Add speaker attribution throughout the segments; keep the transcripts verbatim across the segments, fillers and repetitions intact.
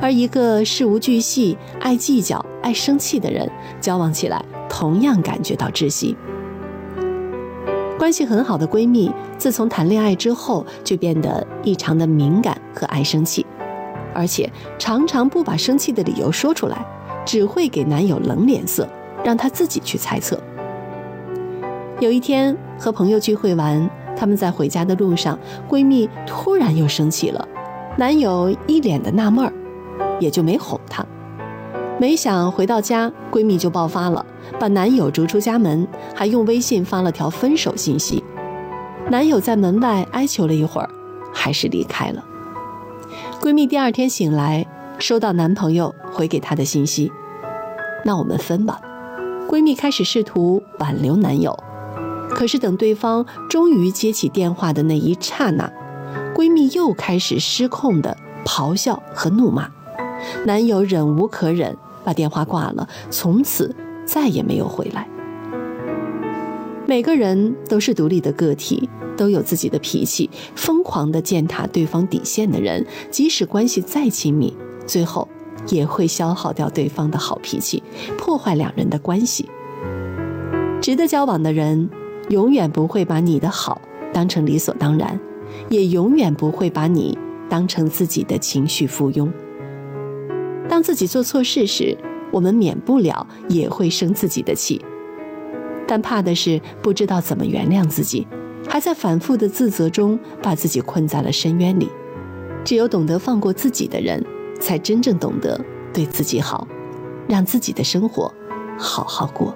Speaker 1: 而一个事无巨细、爱计较、爱生气的人，交往起来同样感觉到窒息。关系很好的闺蜜，自从谈恋爱之后，就变得异常的敏感和爱生气，而且常常不把生气的理由说出来，只会给男友冷脸色，让他自己去猜测。有一天和朋友聚会完，他们在回家的路上，闺蜜突然又生气了，男友一脸的纳闷儿，也就没哄她。没想回到家，闺蜜就爆发了，把男友逐出家门，还用微信发了条分手信息。男友在门外哀求了一会儿，还是离开了。闺蜜第二天醒来，收到男朋友回给她的信息：那我们分吧。闺蜜开始试图挽留男友，可是等对方终于接起电话的那一刹那，闺蜜又开始失控的咆哮和怒骂。男友忍无可忍，把电话挂了，从此再也没有回来。每个人都是独立的个体，都有自己的脾气，疯狂地践踏对方底线的人，即使关系再亲密，最后也会消耗掉对方的好脾气，破坏两人的关系。值得交往的人，永远不会把你的好当成理所当然，也永远不会把你当成自己的情绪附庸。当自己做错事时，我们免不了也会生自己的气，但怕的是不知道怎么原谅自己，还在反复的自责中把自己困在了深渊里。只有懂得放过自己的人，才真正懂得对自己好，让自己的生活好好过。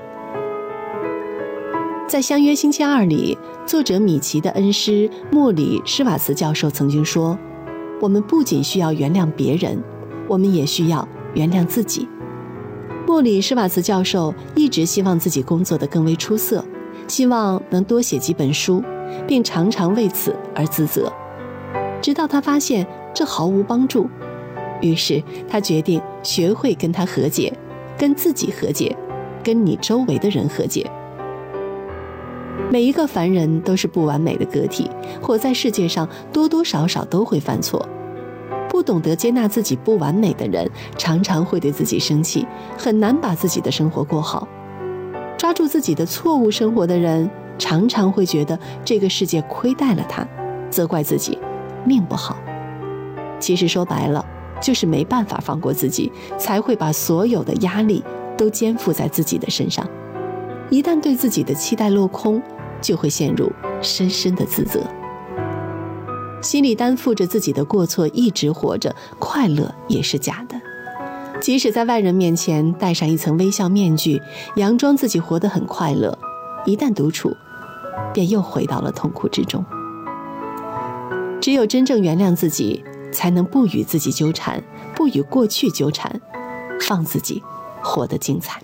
Speaker 1: 在《相约星期二》里，作者米奇的恩师莫里施瓦茨教授曾经说，我们不仅需要原谅别人，我们也需要原谅自己。莫里施瓦茨教授一直希望自己工作得更为出色，希望能多写几本书，并常常为此而自责。直到他发现这毫无帮助，于是他决定学会跟他和解，跟自己和解，跟你周围的人和解。每一个凡人都是不完美的个体，活在世界上多多少少都会犯错。不懂得接纳自己不完美的人，常常会对自己生气，很难把自己的生活过好。抓住自己的错误生活的人，常常会觉得这个世界亏待了他，责怪自己命不好。其实说白了，就是没办法放过自己，才会把所有的压力都肩负在自己的身上。一旦对自己的期待落空，就会陷入深深的自责，心里担负着自己的过错，一直活着，快乐也是假的。即使在外人面前戴上一层微笑面具，佯装自己活得很快乐，一旦独处，便又回到了痛苦之中。只有真正原谅自己，才能不与自己纠缠，不与过去纠缠，放自己活得精彩。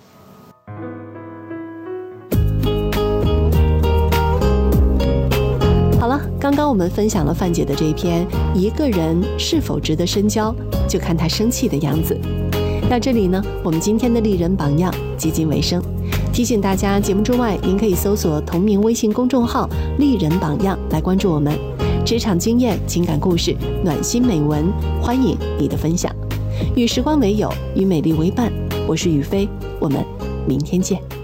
Speaker 1: 好了，刚刚我们分享了范姐的这篇一个人是否值得深交，就看他生气的样子。到这里呢，我们今天的丽人榜样接近尾声，提醒大家，节目之外您可以搜索同名微信公众号丽人榜样来关注我们，职场经验、情感故事、暖心美文，欢迎你的分享。与时光为友，与美丽为伴，我是雨飞，我们明天见。